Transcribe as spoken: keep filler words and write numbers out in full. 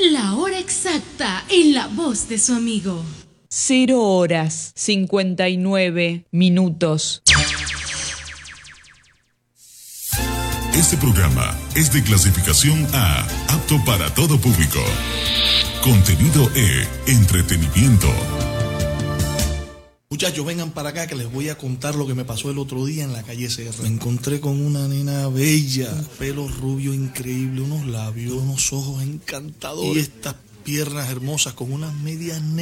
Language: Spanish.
La hora exacta en la voz de su amigo. Cero horas cincuenta y nueve minutos. Este programa es de clasificación A, apto para todo público. Contenido E, entretenimiento. Muchachos, vengan para acá que les voy a contar lo que me pasó el otro día en la calle Serra. Me encontré con una nena bella, un pelo rubio increíble, unos labios, unos ojos encantadores y estas piernas hermosas con unas medias negras.